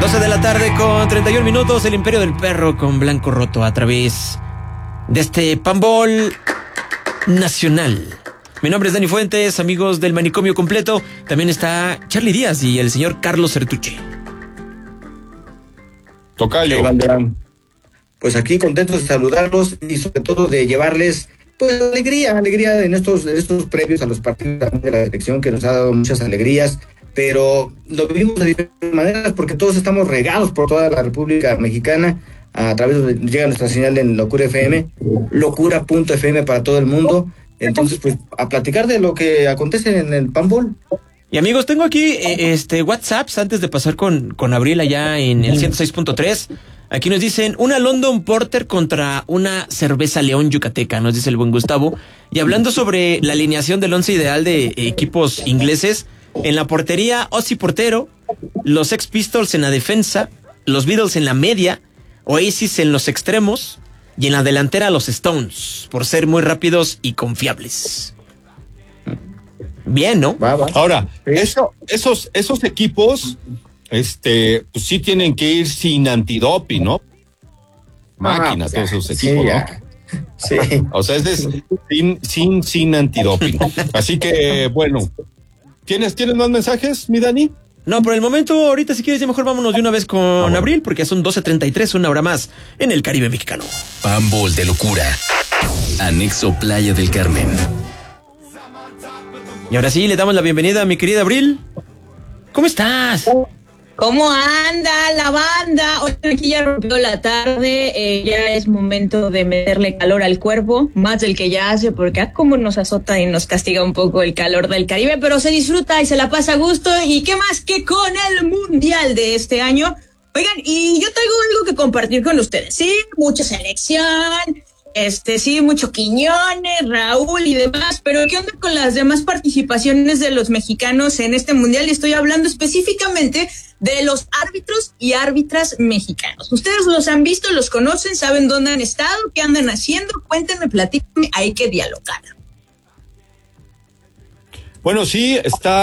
12 de la tarde con 31 minutos, el Imperio del Perro con Blanco Roto a través de este Pambol Nacional. Mi nombre es Dani Fuentes, amigos del Manicomio Completo. También está Charlie Díaz y el señor Carlos Certuche. Tocayo. Pues aquí contentos de saludarlos y sobre todo de llevarles pues alegría en estos previos a los partidos de la selección, que nos ha dado muchas alegrías, pero lo vivimos de diferentes maneras porque todos estamos regados por toda la República Mexicana. A través de llega nuestra señal en Locura FM, locura.fm para todo el mundo. Entonces, pues, a platicar de lo que acontece en el Pambol. Y amigos, tengo aquí WhatsApps antes de pasar con Abril allá en el 106.3. Aquí nos dicen, una London Porter contra una cerveza León Yucateca, nos dice el buen Gustavo. Y hablando sobre la alineación del once ideal de equipos ingleses, en la portería, Ozzy portero, los Sex Pistols en la defensa, los Beatles en la media, Oasis en los extremos y en la delantera los Stones, por ser muy rápidos y confiables. Bien, ¿no? Ahora, esos equipos, pues sí tienen que ir sin antidoping, ¿no? Máquinas, todos esos equipos, ¿no? Sí. O sea, es sin antidoping. Así que, bueno, ¿tienes más mensajes, mi Dani? No, por el momento, ahorita si quieres, ya mejor vámonos de una vez con Abril, porque son 12:33, una hora más en el Caribe mexicano. Pambol de locura. Anexo Playa del Carmen. Y ahora sí, le damos la bienvenida a mi querida Abril. ¿Cómo estás? ¿Cómo anda la banda? Hoy aquí ya rompió la tarde, ya es momento de meterle calor al cuerpo, más del que ya hace, porque como nos azota y nos castiga un poco el calor del Caribe, pero se disfruta y se la pasa a gusto, y qué más que con el Mundial de este año. Oigan, y yo traigo algo que compartir con ustedes. Sí, mucha selección, sí, mucho Quiñones, Raúl y demás, pero ¿qué onda con las demás participaciones de los mexicanos en este Mundial? Y estoy hablando específicamente de los árbitros y árbitras mexicanos. ¿Ustedes los han visto, los conocen, saben dónde han estado, qué andan haciendo? Cuéntenme, platíquenme, hay que dialogar. Bueno, sí,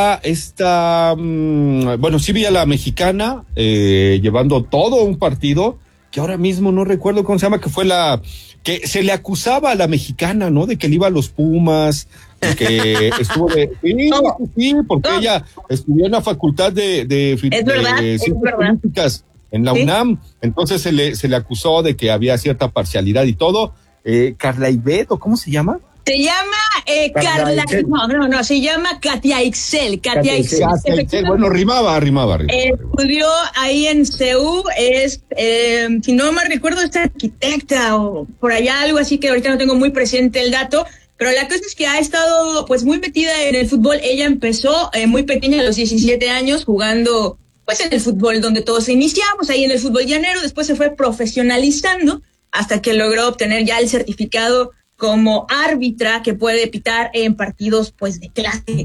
bueno, sí vi a la mexicana llevando todo un partido, que ahora mismo no recuerdo cómo se llama, que fue que se le acusaba a la mexicana, ¿no? De que le iba a los Pumas, de que estuvo sí, porque ella estudió en la facultad de Ciencias Políticas en la UNAM, entonces se le acusó de que había cierta parcialidad y todo. Carla Ibeto, ¿cómo se llama? Se llama se llama Katia Ixel. Katia Ixel. Bueno, rimaba. Estudió ahí en CEU, si no me recuerdo, es arquitecta o por allá algo así, que ahorita no tengo muy presente el dato, pero la cosa es que ha estado pues muy metida en el fútbol. Ella empezó muy pequeña, a los 17 años, jugando pues en el fútbol donde todos iniciamos, ahí en el fútbol llanero. Después se fue profesionalizando hasta que logró obtener ya el certificado como árbitra que puede pitar en partidos pues de clase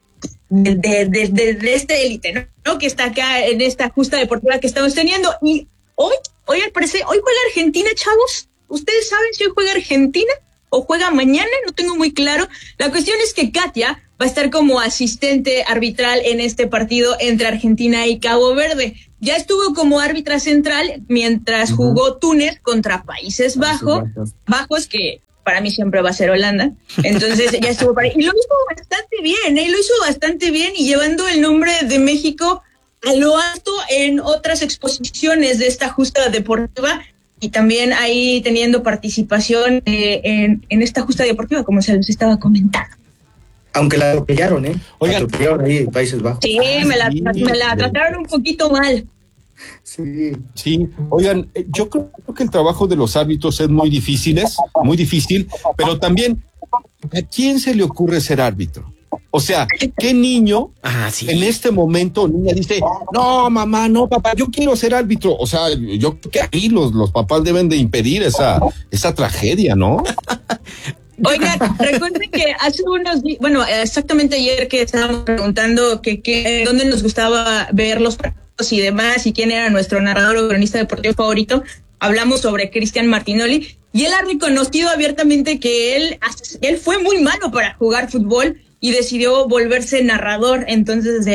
de este élite, ¿no? Que está acá en esta justa deportiva que estamos teniendo. Y hoy al parecer, hoy juega Argentina, chavos. ¿Ustedes saben si hoy juega Argentina o juega mañana? No tengo muy claro. La cuestión es que Katia va a estar como asistente arbitral en este partido entre Argentina y Cabo Verde. Ya estuvo como árbitra central mientras jugó Túnez contra Países Bajos, que para mí siempre va a ser Holanda. Entonces ya estuvo para ahí. Y lo hizo bastante bien, y llevando el nombre de México a lo alto en otras exposiciones de esta justa deportiva, y también ahí teniendo participación en esta justa deportiva, como se les estaba comentando. Aunque la atropellaron, Oigan. Atropellaron ahí en Países Bajos. Sí, me la trataron un poquito mal. Sí. Oigan, yo creo que el trabajo de los árbitros es muy difícil, pero también, ¿a quién se le ocurre ser árbitro? O sea, ¿qué niño en este momento, niña, dice, no, mamá, no, papá, yo quiero ser árbitro? O sea, yo creo que ahí los papás deben de impedir esa tragedia, ¿no? Oigan, recuerden que hace unos días, exactamente ayer, que estábamos preguntando que dónde nos gustaba ver los partidos y demás, y quién era nuestro narrador o cronista deportivo favorito, hablamos sobre Cristian Martinoli, y él ha reconocido abiertamente que él fue muy malo para jugar fútbol y decidió volverse narrador. Entonces,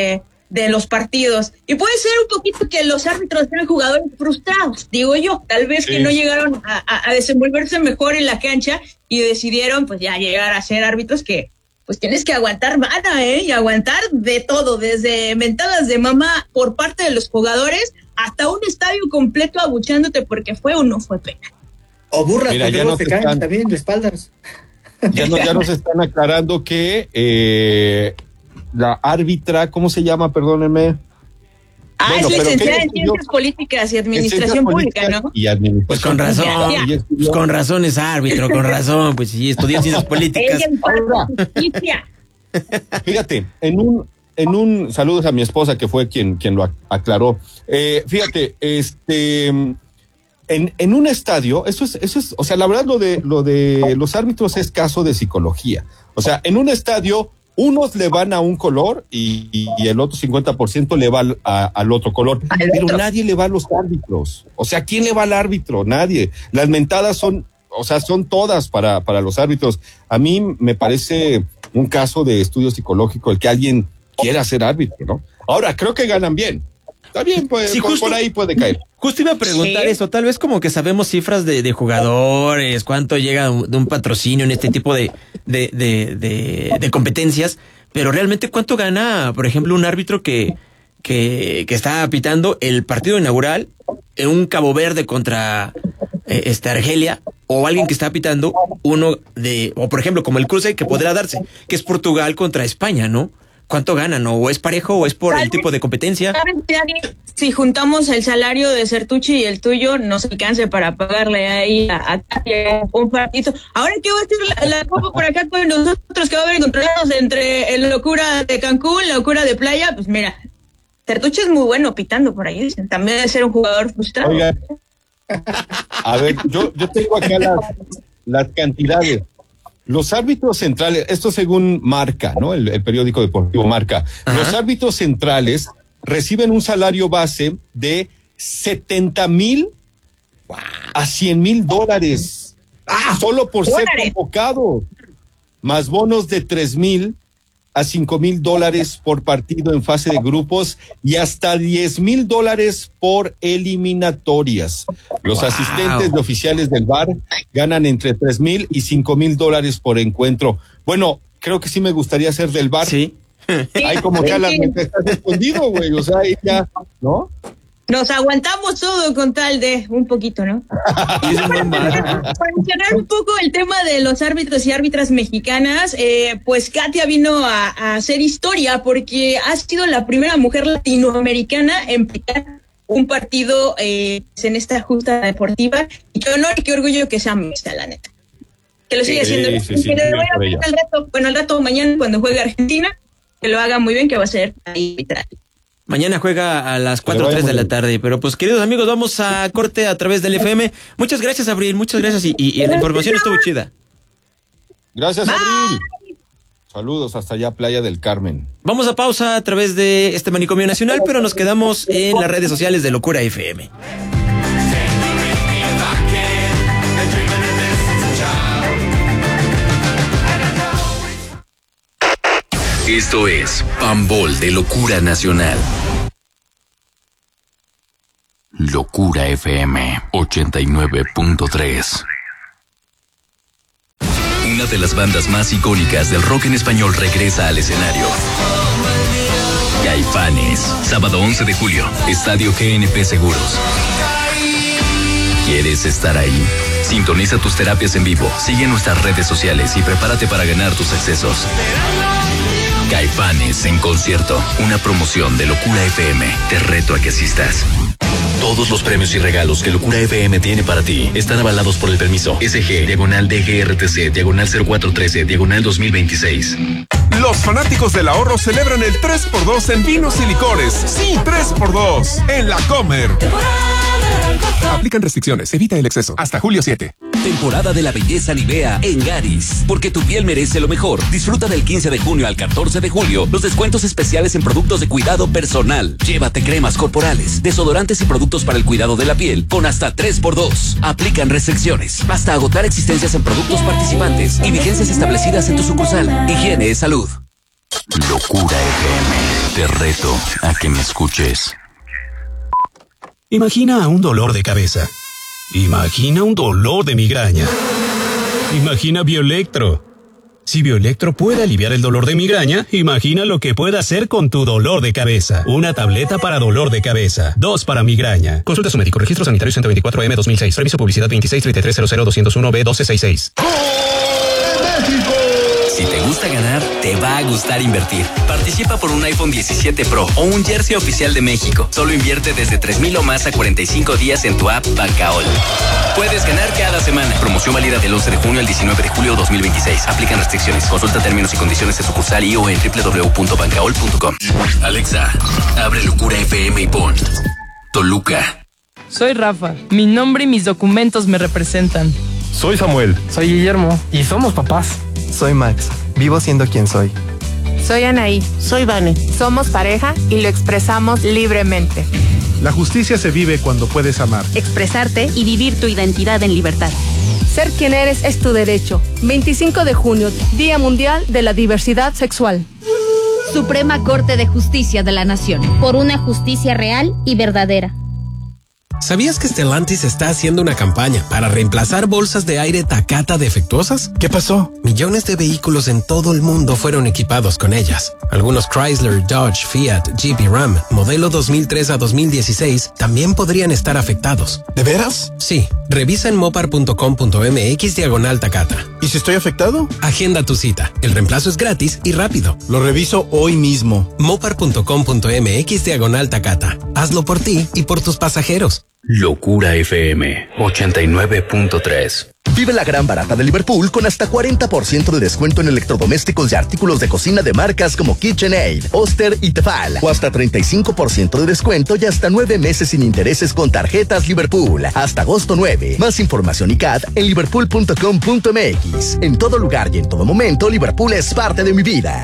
de los partidos. Y puede ser un poquito que los árbitros sean jugadores frustrados, digo yo, tal vez que no llegaron a desenvolverse mejor en la cancha y decidieron pues ya llegar a ser árbitros que pues tienes que aguantar vara, y aguantar de todo, desde mentadas de mamá por parte de los jugadores hasta un estadio completo abuchándote porque fue o no fue penal. O burlas, mira, porque ya no nos te caen están, también de espaldas. ya nos están aclarando que la árbitra, ¿cómo se llama? Perdónenme. Bueno, es licenciada en Ciencias Políticas y Administración Pública, ¿no? Y administración. Pues con razón, pues con razón es árbitro, con razón, pues sí, estudió Ciencias Políticas. Fíjate, en un saludos a mi esposa que fue quien lo aclaró. Fíjate, en un estadio, eso es, o sea, la verdad lo de los árbitros es caso de psicología. O sea, en un estadio unos le van a un color y el otro 50% le va al otro color, pero nadie le va a los árbitros. O sea, ¿quién le va al árbitro? Nadie. Las mentadas son todas para los árbitros. A mí me parece un caso de estudio psicológico el que alguien quiera ser árbitro, ¿no? Ahora, creo que ganan bien. Está bien, pues sí, por ahí puede caer. Justo iba a preguntar eso, tal vez como que sabemos cifras de jugadores, cuánto llega de un patrocinio en este tipo de competencias, pero realmente cuánto gana, por ejemplo, un árbitro que está pitando el partido inaugural en un Cabo Verde contra Argelia, o alguien que está pitando uno o por ejemplo como el cruce que podrá darse, que es Portugal contra España, ¿no? ¿Cuánto ganan? ¿O es parejo o es por el tipo de competencia? Si juntamos el salario de Certucci y el tuyo, nos alcance para pagarle ahí a Katia un partido. Ahora, ¿qué va a decir la Copa por acá con nosotros que va a haber controlados entre el locura de Cancún, la locura de playa? Pues mira, Certucci es muy bueno pitando por ahí, dicen. También debe ser un jugador frustrado. Oiga, a ver, yo tengo acá las cantidades. Los árbitros centrales, esto según Marca, ¿no? El periódico deportivo Marca. Ajá. Los árbitros centrales reciben un salario base de 70,000 a 100,000 dólares. Solo por ser convocados. Más bonos de 3,000 a 5,000 dólares por partido en fase de grupos y hasta 10,000 dólares por eliminatorias. Los asistentes de oficiales del VAR ganan entre 3,000 y 5,000 dólares por encuentro. Bueno, creo que sí me gustaría ser del VAR. Sí. Hay como que a las estás escondido, güey. O sea, ahí ya, ¿no? Nos aguantamos todo con tal de un poquito, ¿no? Para mencionar un poco el tema de los árbitros y árbitras mexicanas, pues Katia vino a hacer historia porque ha sido la primera mujer latinoamericana en pitar un partido en esta justa deportiva. Y qué honor y qué orgullo que sea mixta, la neta. Que lo siga haciendo. Que le voy a poner al rato mañana cuando juegue Argentina, que lo haga muy bien, que va a ser ahí arbitral. Mañana juega a las 4:03 de la tarde, pero pues queridos amigos, vamos a corte a través del FM. Muchas gracias, Abril, muchas gracias y la información estuvo chida. Gracias, Abril. Saludos hasta allá, Playa del Carmen. Vamos a pausa a través de este Manicomio Nacional, pero nos quedamos en las redes sociales de Locura FM. Esto es Pambol de Locura Nacional. Locura FM 89.3. Una de las bandas más icónicas del rock en español regresa al escenario. Caifanes, sábado 11 de julio, Estadio GNP Seguros. ¿Quieres estar ahí? Sintoniza tus terapias en vivo, sigue nuestras redes sociales y prepárate para ganar tus accesos. Caifanes en concierto, una promoción de Locura FM. Te reto a que asistas. Todos los premios y regalos que Locura FM tiene para ti están avalados por el permiso SG/DGRTC/0413/2026. Los fanáticos del ahorro celebran el 3x2 en vinos y licores. Sí, 3x2 en La Comer. Aplican restricciones, evita el exceso. Hasta julio 7. Temporada de la belleza Nivea en Garis. Porque tu piel merece lo mejor. Disfruta del 15 de junio al 14 de julio los descuentos especiales en productos de cuidado personal. Llévate cremas corporales, desodorantes y productos para el cuidado de la piel con hasta 3x2. Aplican restricciones. Hasta agotar existencias en productos participantes y vigencias establecidas en tu sucursal. Higiene es salud. Locura FM. Te reto a que me escuches. Imagina un dolor de cabeza. Imagina un dolor de migraña. Imagina Bioelectro. Si Bioelectro puede aliviar el dolor de migraña, imagina lo que puede hacer con tu dolor de cabeza. Una tableta para dolor de cabeza, 2 para migraña. Consulta a su médico. Registro sanitario 124M 2006. Reviso publicidad 2633000201B1266. Si te gusta ganar, te va a gustar invertir. Participa por un iPhone 17 Pro o un jersey oficial de México. Solo invierte desde 3,000 o más a 45 días en tu app Bancaol. Puedes ganar cada semana. Promoción válida del 11 de junio al 19 de julio 2026. Aplican restricciones. Consulta términos y condiciones en sucursal y o en www.bancaol.com. Alexa, abre Locura FM y pon Toluca. Soy Rafa. Mi nombre y mis documentos me representan. Soy Samuel. Soy Guillermo. Y somos papás. Soy Max. Vivo siendo quien soy. Soy Anaí. Soy Vane. Somos pareja y lo expresamos libremente. La justicia se vive cuando puedes amar, expresarte y vivir tu identidad en libertad. Ser quien eres es tu derecho. 25 de junio, Día Mundial de la Diversidad Sexual. Suprema Corte de Justicia de la Nación. Por una justicia real y verdadera. ¿Sabías que Stellantis está haciendo una campaña para reemplazar bolsas de aire Takata defectuosas? ¿Qué pasó? Millones de vehículos en todo el mundo fueron equipados con ellas. Algunos Chrysler, Dodge, Fiat, Jeep y Ram, modelo 2003 a 2016, también podrían estar afectados. ¿De veras? Sí. Revisa en mopar.com.mx/Takata. ¿Y si estoy afectado? Agenda tu cita. El reemplazo es gratis y rápido. Lo reviso hoy mismo. mopar.com.mx/Takata. Hazlo por ti y por tus pasajeros. Locura FM 89.3. Vive la gran barata de Liverpool con hasta 40% de descuento en electrodomésticos y artículos de cocina de marcas como KitchenAid, Oster y Tefal. O hasta 35% de descuento y hasta 9 meses sin intereses con tarjetas Liverpool. Hasta agosto 9. Más información y CAD en liverpool.com.mx. En todo lugar y en todo momento, Liverpool es parte de mi vida.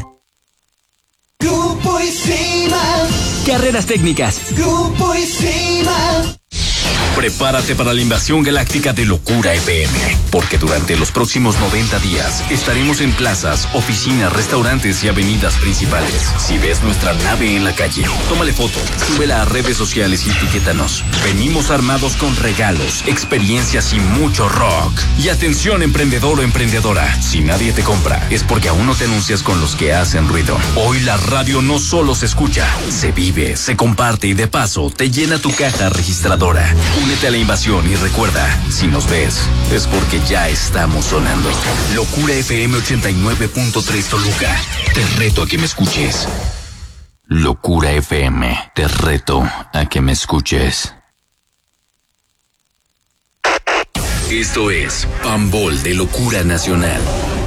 Grupo Isima. Carreras técnicas. Grupo Isima. Prepárate para la invasión galáctica de Locura FM, porque durante los próximos 90 días estaremos en plazas, oficinas, restaurantes y avenidas principales. Si ves nuestra nave en la calle, tómale foto, súbela a redes sociales y etiquétanos. Venimos armados con regalos, experiencias y mucho rock. Y atención, emprendedor o emprendedora, si nadie te compra, es porque aún no te anuncias con los que hacen ruido. Hoy la radio no solo se escucha, se vive, se comparte y de paso te llena tu caja registradora. Únete a la invasión y recuerda, si nos ves, es porque ya estamos sonando. Locura FM 89.3 Toluca. Te reto a que me escuches. Locura FM. Te reto a que me escuches. Esto es Pambol de Locura Nacional.